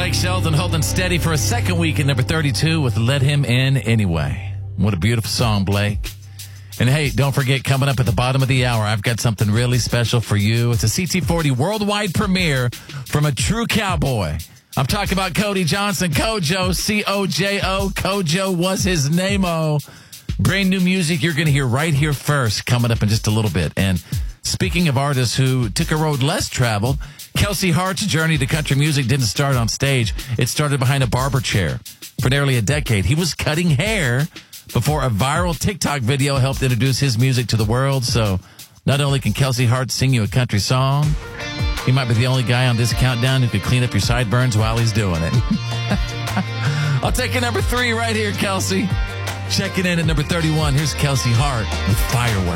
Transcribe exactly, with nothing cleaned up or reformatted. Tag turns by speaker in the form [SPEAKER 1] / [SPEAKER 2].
[SPEAKER 1] Blake Shelton holding steady for a second week at number thirty-two with Let Him In Anyway. What a beautiful song, Blake. And hey, don't forget, coming up at the bottom of the hour, I've got something really special for you. It's a C T forty worldwide premiere from a true cowboy. I'm talking about Cody Johnson, Kojo, C O J O. Kojo was his name-o. Brand new music you're going to hear right here first, coming up in just a little bit. And speaking of artists who took a road less traveled, Kelsey Hart's journey to country music didn't start on stage. It started behind a barber chair. For nearly a decade, he was cutting hair before a viral TikTok video helped introduce his music to the world. So not only can Kelsey Hart sing you a country song, he might be the only guy on this countdown who could clean up your sideburns while he's doing it. I'll take a number three right here, Kelsey. Checking in at number thirty-one, here's Kelsey Hart with Fireworks.